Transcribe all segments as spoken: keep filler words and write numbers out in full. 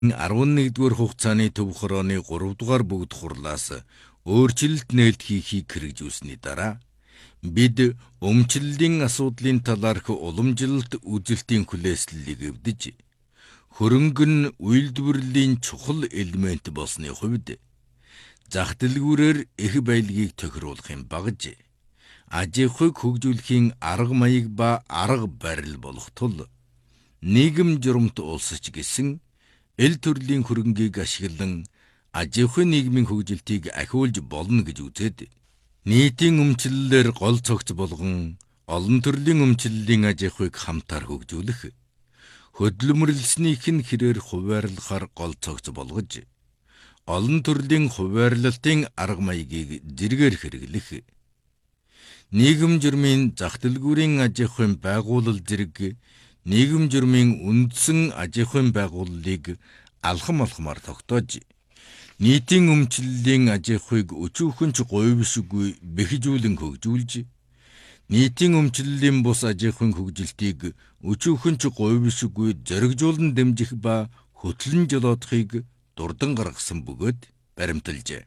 арван нэгдүгээр хугацааны төв хорооны гурав дугаар бүгд хурлаас өөрчлөлт нээлт хийхийг хэрэгжүүлсэний дараа бид өмчлөлийн асуудлын талаарх уламжлалт үзэлтийн хүлээслэлийг эвдэж хөрөнгө нь үйлдвэрлэлийн чухал элемент болсны хувьд зах дэлгүүрээр их баялагийг тохируулахын багж аж ахуйг хөгжүүлэхийн арга маяг ба арга барил болох тул нийгэм журамт улсч гэсэн эл төрлийн хөрөнгийг ашиглан аж ахуй нийгмийн хөгжилтийг ахиулж болно гэж үзээд нийтийн өмчлөлөөр гол цогц болгон олон төрлийн өмчлөлийн аж ахуйг хамтаар хөгжүүлэх хөдөлмөрлснийх нь хэрээр хуваарлахаар гол цогц болгож олон төрлийн хуваарлалтын арга маягийг зэргээр хэрэглэх нийгэм журмын зах дэлгүүрийн аж ахуйн байгууллал зэрэг нийгэм журмын үндсэн аж ахуйн байгууллыг алхам алхмаар тогтоож нийтийн өмчлөлийн аж ахуйг өчүүхөнч говьшгүй бэхжүүлэн хөгжүүлж нийтийн өмчлөлийн бус аж ахуйн хөгжилтийг өчүүхөнч говьшгүй зоригжуулан дэмжих ба хөтлөн жолоодохыг дурдан гаргасан бөгөөд баримталжээ.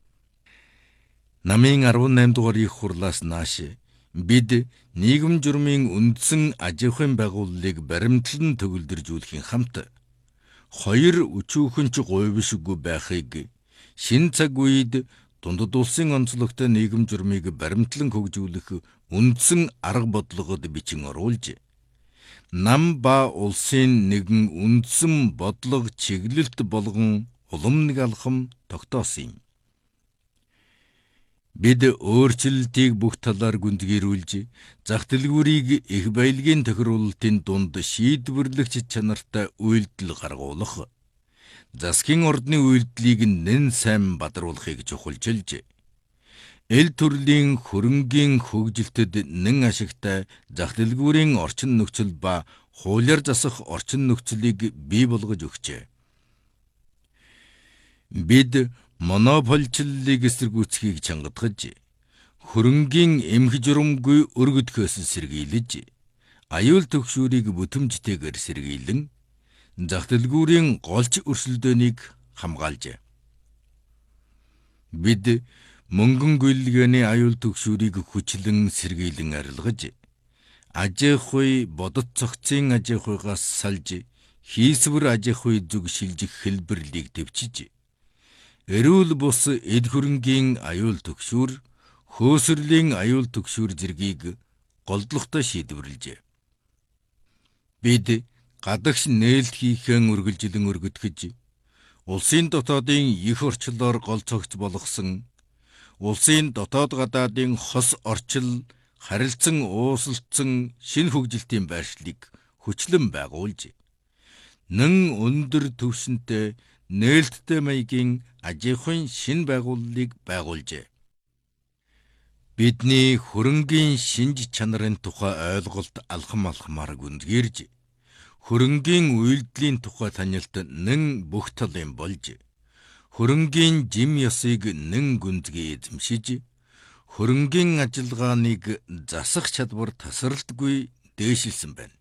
Намын арван наймд дугаар их хурлаас нааш бид нийгэм журмын үндсэн аж ахуйн байгууллыг баримтлан төгөлдржүүлэхийн хамт хоёр өчүүхөнч говьшгүй байхыг шин цаг үед дундад улсын онцлогтой нийгэм журмыг баримтлан хөгжүүлэх үндсэн арга бодлогод бичин оруулж нам ба улсын нэгэн үндсэн бодлого чиглэлт болгон улам нэг алхам тогтоосон юм. Бид өөрчлөлтийг бүх талаар гүндгэрүүлж зах дэлгүүрийг их баялагын тохируулалтын дунд шийдвэрлэгч чанартай үйлдэл гаргуулах, засгийн ордны үйлдлийг нэн сайн бадруулахыг чухалчилж эл төрлийн хөрөнгийн хөгжилтэд нэн ашигтай зах дэлгүүрийн орчин нөхцөл ба хуулиар засах орчин нөхцөлийг бий болгож өгчээ. Бид монополчлалыг эсэргүүцхийг чангадгаж хөрөнгийн эмх журамгүй өргөдөхөөс сэргийлж аюул төгшүүрийг бүтэмжтэйгээр сэргийлэн зах дэлгүүрийн голч өрсөлдөөнийг хамгаалжээ. Бид мөнгөн гүйлгээний аюул төгшүүрийг хүчлэн сэргийлэн арилгаж аж ахуй бодит цогцын аж ахуйгаас салж хийсвэр аж ахуй зүг шилжих хэлбэрлийг дэвчиж эрүүл бус эд хөрөнгийн аюул төгшүүр, хөөсрлийн аюул төгшүүр зэргийг голдлоготой шийдвэрлэжээ. Бид гадагш нээлт хийхэн үргэлжилэн өргөдгөж, улсын дотоодын их орчлоор гол цогц болгосон, улсын дотоод гадаадын хос орчил, харилцан уусалцсан шинэ хөгжилтийн байршлыг хүчлэн байгуулж, нэн өндөр түвшинтэй нээлттэй маягийн аж ахуйн шинэ байгууллыг байгуулжээ. Бидний хөрөнгийн шинж чанарын тухай ойлголт алхам алхмаар гүндгэрж, хөрөнгийн үйлдэлийн тухай танилт нэн бүх талын болж, хөрөнгийн жим ёсыг нэн гүндгээ эзэмшиж, хөрөнгийн ажиллагааныг засах чадвар тасралтгүй дээшилсэн байна.